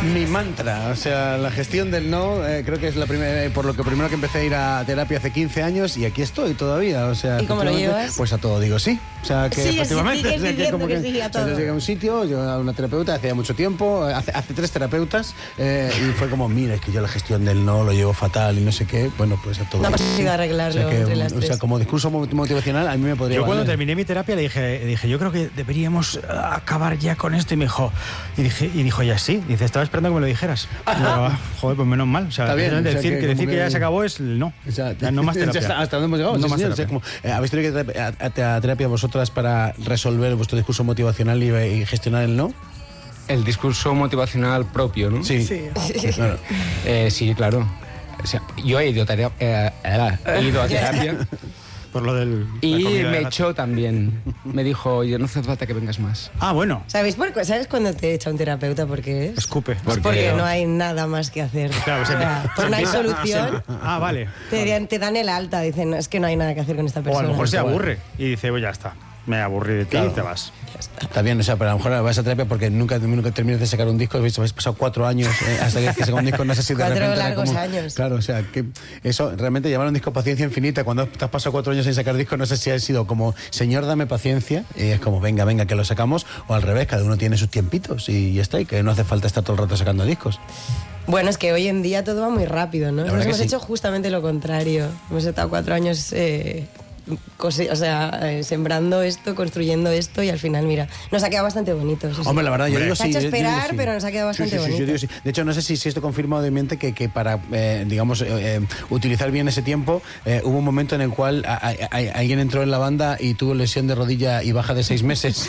Mi mantra, o sea, la gestión del no, creo que es la primera, por lo que primero que empecé a ir a terapia hace 15 años y aquí estoy todavía, o sea... ¿Y cómo lo llevas? Pues a todo digo sí, o sea, que sí, efectivamente... Sí, que como que sí, a todo. Yo llegué a un sitio, yo a una terapeuta hacía mucho tiempo, hace 3 terapeutas, y fue como, mira, es que yo la gestión del no lo llevo fatal y no sé qué, bueno, pues a todo. No ha posible arreglarlo, o sea, entre las tres. O sea, como discurso motivacional a mí me podría Yo cuando valer. terminé mi terapia le dije, yo creo que deberíamos acabar ya con esto, y me dijo, y dijo ella, sí, dice, estaba esperando que me lo dijeras. Digo, joder, pues menos mal. O sea, Está bien, decir, o sea, que ya se acabó es el no. O sea, Ya no más terapia. Ya hasta dónde hemos llegado. No Sí, más señor, terapia. o sea, como, ¿habéis tenido que ir a terapia vosotras para resolver vuestro discurso motivacional y gestionar el no? El discurso motivacional propio, ¿no? Sí. Claro. Sí, claro. O sea, yo he ido a terapia Por lo del... la y comida de me gato. echó también. Me dijo, oye, no hace falta que vengas más. Ah, bueno. ¿Sabes cuándo te echa un terapeuta por qué es? Escupe. Porque no hay nada más que hacer. Claro, O sea, pues no hay solución. Ah, vale. Te dan el alta, dicen, no, es que no hay nada que hacer con esta O a persona. lo mejor se aburre y dice, pues ya está, me aburrí de ti Claro. y te vas. Está bien, o sea, pero a lo mejor vas a terapia porque nunca terminas de sacar un disco, habéis pasado 4 años hasta que saca un disco, no sé si de 4 repente era largos como... años. Claro, o sea, que eso, realmente llamar a un disco paciencia infinita, cuando te has pasado 4 años sin sacar disco, no sé si ha sido como, señor, dame paciencia, y es como, venga, que lo sacamos, o al revés, cada uno tiene sus tiempitos y ya está, y que no hace falta estar todo el rato sacando discos. Bueno, es que hoy en día todo va muy rápido, ¿no? La verdad Nos que hemos sí. hecho justamente lo contrario. Hemos estado 4 años sembrando esto, construyendo esto y al final, mira, nos ha quedado bastante bonito. Eso sí. Hombre, la verdad, yo digo Se ha sí. hecho yo digo esperar, sí. pero nos ha quedado bastante Sí, bonito. yo digo sí. De hecho, no sé si esto confirma o desmiente que para, digamos, utilizar bien ese tiempo, hubo un momento en el cual alguien entró en la banda y tuvo lesión de rodilla y baja de 6 meses.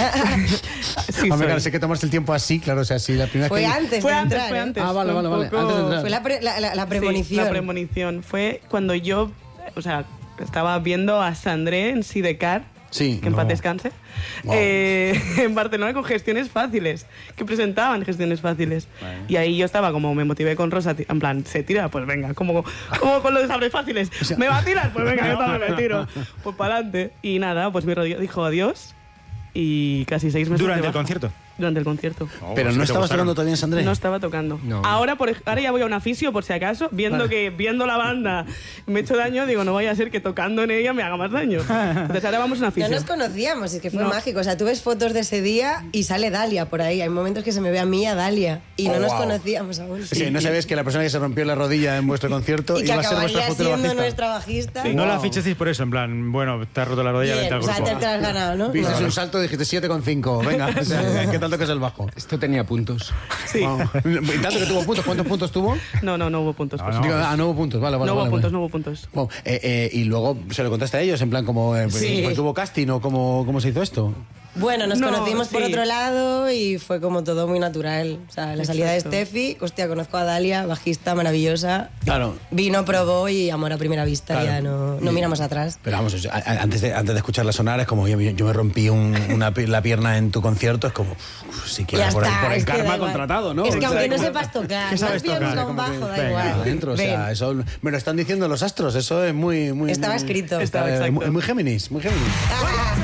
Sí, Hombre, claro, soy. sé que tomarse el tiempo así, claro, o sea, si la primera Fue vez que... antes Fue de antes, entrar, fue ¿eh? antes. Ah, vale, Fue vale, un vale. poco- Antes de entrar. Fue la premonición. Sí, la premonición. Fue cuando yo, o sea, estaba viendo a Sandré en Sidecar, Sí. que en paz descanse, Wow. en Barcelona con gestiones fáciles, que presentaban gestiones fáciles. Y ahí yo estaba como, me motivé con Rosa, en plan, ¿se tira? Pues venga, como con los sabres fáciles. ¿Me va a tirar? Pues venga, yo también me tiro. Pues para adelante. Y nada, pues mi rodilla dijo adiós y casi 6 meses ¿Durante de el baja. concierto? Durante el concierto. Pero no estabas tocando todavía en Sandré. No estaba tocando. No. Ahora ya voy a una fisio por si acaso, viendo la banda me he hecho daño, digo, no vaya a ser que tocando en ella me haga más daño. Entonces ahora vamos a una No fisio. nos conocíamos, es que fue No. mágico. O sea, tú ves fotos de ese día y sale Dalia por ahí. Hay momentos que se me ve a mí y a Dalia y no nos wow. conocíamos aún. Sí, no sabías que la persona que se rompió la rodilla en vuestro concierto Y que iba a ser vuestra acabaría futura siendo bajista. nuestra bajista. No la fichasteis por eso, en plan, bueno, te has roto la rodilla, Bien, vente al o sea, grupo. te has ganado, ¿no? Viste No. un salto y dijiste 7,5. Venga, o sea, ¿qué tanto que es el bajo? Esto tenía puntos. Sí. Wow. Y tanto que tuvo puntos. ¿Cuántos puntos tuvo? No hubo puntos. No, pues. no. Digo, no hubo puntos. Vale, vale. No hubo vale, puntos, vale. no hubo puntos. Wow. Y luego se lo contaste a ellos, en plan, como Sí. pues, ¿tuvo casting o cómo se hizo esto? Bueno, nos No, conocimos por sí. otro lado y fue como todo muy natural. O sea, la salida de Exacto. Steffi, hostia, conozco a Dalia, bajista maravillosa. Claro. Vino, probó y amor a primera vista, Claro. ya no miramos atrás. Pero vamos, o sea, antes de escucharla sonar, es como yo me rompí la pierna en tu concierto, es como, si Ya quieres por está, el es que karma da igual. contratado, ¿no? Es que aunque no Exacto. sepas tocar, ¿Qué no sabes has pillado tocar? nunca un Como que, bajo, da venga, igual. adentro, o sea, Ven. eso me lo están diciendo los astros, eso es muy Estaba escrito. Estaba es exacto. muy Géminis, muy Géminis. Ah,